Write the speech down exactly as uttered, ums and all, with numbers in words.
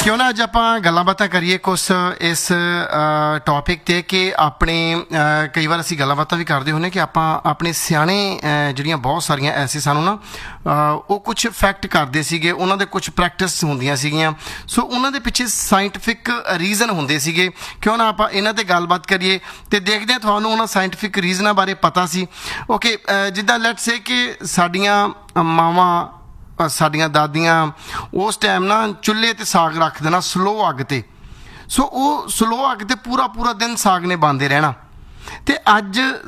क्यों ना अज आपां गल्लां बातां करिए कुछ इस टॉपिक ते कि अपने कई बार असीं गल्लां बातां भी करदे हुंदे कि आपां अपने सियाणे ਜਿਹੜੀਆਂ बहुत सारियां ऐसे सानूं ना ਉਹ कुछ फैक्ट करदे सीगे ਉਹਨਾਂ ਦੇ कुछ प्रैक्टिस ਹੁੰਦੀਆਂ ਸੀਗੀਆਂ सो ਉਹਨਾਂ ਦੇ ਪਿੱਛੇ ਸਾਇੰਟਿਫਿਕ ਰੀਜ਼ਨ ਹੁੰਦੇ ਸੀਗੇ ਕਿਉਂ ਨਾ ਆਪਾਂ ਇਹਨਾਂ ਤੇ ਗੱਲਬਾਤ ਕਰੀਏ ਤੇ ਦੇਖਦੇ ਹਾਂ ਤੁਹਾਨੂੰ ਉਹਨਾਂ ਸਾਇੰਟਿਫਿਕ ਰੀਜ਼ਨਾਂ ਬਾਰੇ ਪਤਾ ਸੀ ਓਕੇ ਜਿੱਦਾਂ ਲੈਟਸ ਸੇ ਕਿ ਸਾਡੀਆਂ ਮਾਵਾਂ ਸਾਡੀਆਂ ਦਾਦੀਆਂ ਉਸ ਟਾਈਮ ਨਾ ਚੁੱਲ੍ਹੇ 'ਤੇ ਸਾਗ ਰੱਖ ਦੇਣਾ ਸਲੋ ਅੱਗ 'ਤੇ ਸੋ ਉਹ ਸਲੋ ਅੱਗ 'ਤੇ ਪੂਰਾ ਪੂਰਾ ਦਿਨ ਸਾਗ ਨੇ ਬਣਦੇ ਰਹਿਣਾ ਅਤੇ ਅੱਜ